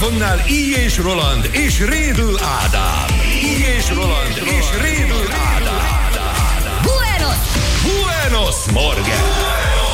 mikrofonnál I. Roland és Rédl Ádám. I. Roland és Rédl Ádám. Buenos Morgen!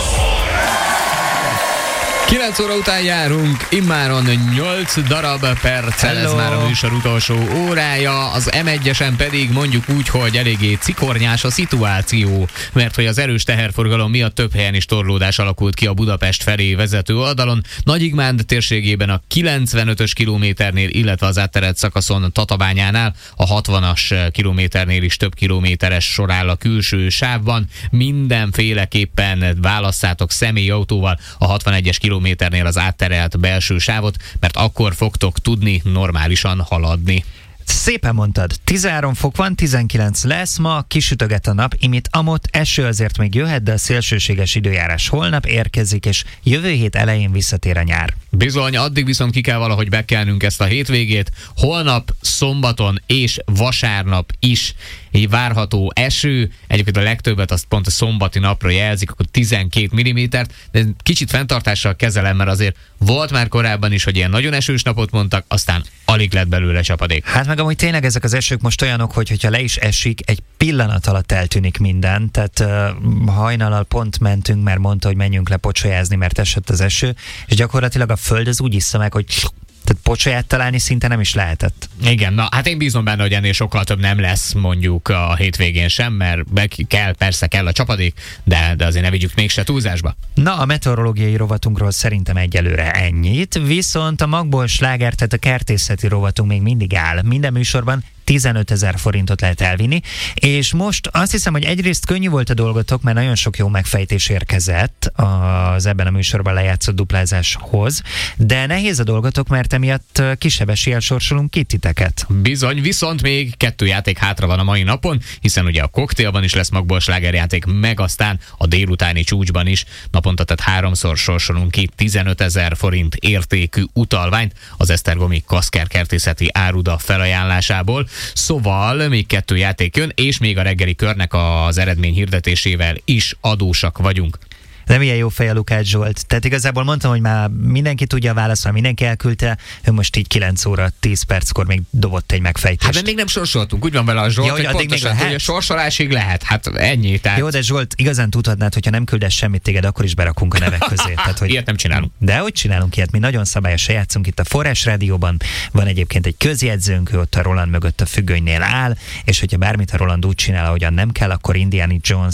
9 óra után járunk, immáron 8 darab perccel, ez már a műsor utolsó órája, az M1-esen pedig mondjuk úgy, hogy eléggé cikornyás a szituáció, mert hogy az erős teherforgalom miatt több helyen is torlódás alakult ki a Budapest felé vezető oldalon. Nagyigmánd térségében a 95-ös kilométernél, illetve az átterelt szakaszon Tatabányánál a 60-as kilométernél is több kilométeres sor áll a külső sávban. Mindenféleképpen válasszátok személyautóval a 61-es kilométernél az átterelt belső sávot, mert akkor fogtok tudni normálisan haladni. Szépen mondtad, 13 fok van, 19 lesz, ma kisütöget a nap, imit amott, eső azért még jöhet, de a szélsőséges időjárás holnap érkezik, és jövő hét elején visszatér a nyár. Bizony, addig viszont ki kell valahogy bekelnünk ezt a hétvégét. Holnap, szombaton és vasárnap is várható eső. Egyébként a legtöbbet azt pont a szombati napra jelzik, akkor 12 mm-t, de kicsit fenntartással kezelem, mert azért volt már korábban is, hogy ilyen nagyon esős napot mondtak, aztán alig lett belőle csapadék. Hát meg amúgy tényleg ezek az esők most olyanok, hogyha le is esik, egy pillanat alatt eltűnik minden, tehát hajnalal pont mentünk, mert mondta, hogy menjünk le pocsolyázni, mert esett az eső, és gyakorlatilag a föld az úgy iszza meg, hogy tehát pocsolyát találni szinte nem is lehetett. Igen, na hát én bízom benne, hogy ennél sokkal több nem lesz mondjuk a hétvégén sem, mert persze kell a csapadék, de azért ne vigyük mégse túlzásba. Na, a meteorológiai rovatunkról szerintem egyelőre ennyit, viszont a magból sláger, tehát a kertészeti rovatunk még mindig áll. Minden műsorban 15 000 forintot lehet elvinni, és most azt hiszem, hogy egyrészt könnyű volt a dolgotok, mert nagyon sok jó megfejtés érkezett az ebben a műsorban lejátszott duplázáshoz, de nehéz a dolgotok, mert emiatt kisebb eséllyel sorsolunk ki titeket. Bizony, viszont még 2 játék hátra van a mai napon, hiszen ugye a koktélban is lesz magból slágerjáték, meg aztán a délutáni csúcsban is naponta, tehát 3-szor sorsolunk ki 15 000 forint értékű utalványt az Esztergomi Kaszker kertészeti áruda felajánlásából. Szóval még 2 játék jön, és még a reggeli körnek az eredmény hirdetésével is adósak vagyunk. De milyen jó fej a Lukács Zsolt. Tehát igazából mondtam, hogy már mindenki tudja a választ, már mindenki elküldte, ő most így 9 óra 10 perckor még dobott egy megfejtést. Hát de még nem sorsoltunk, úgy van vele a Zsolt, hogy pontosan, hogy a sorsolásig lehet, hát ennyi. Tehát... Jó, de Zsolt, igazán tudhatnád, hogyha nem küldesz semmit téged, akkor is berakunk a nevek közé. Tehát, hogy... Ilyet nem csinálunk. De hogy csinálunk ilyet? Mi nagyon szabályosan játszunk itt a Forrás Rádióban, van egyébként egy közjegyzőnk, ő ott a Roland mögött a függönynél áll, és hogyha bármit a Roland úgy csinál, ahogyan nem kell, akkor Indiana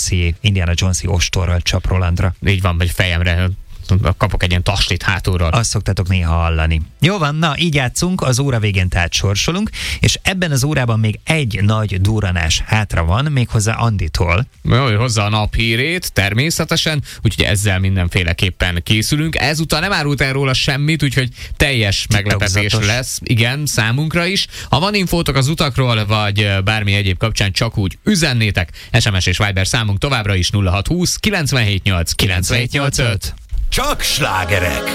Jones-i ostorral csap Rolandra. Így van, vagy fejemre kapok egy ilyen taslit hátulról. Azt szoktátok néha hallani. Jó van, na így játszunk, az óra végén tehát sorsolunk, és ebben az órában még egy nagy durranás hátra van, méghozzá Anditól. Jó, hozzá a naphírét, természetesen, úgyhogy ezzel mindenféleképpen készülünk. Ezúttal nem árult el róla semmit, úgyhogy teljes meglepetés lesz, igen, számunkra is. Ha van infótok az utakról, vagy bármi egyéb kapcsán, csak úgy üzennétek. SMS és Viber számunk továbbra is 0620 978 985. Csak slágerek!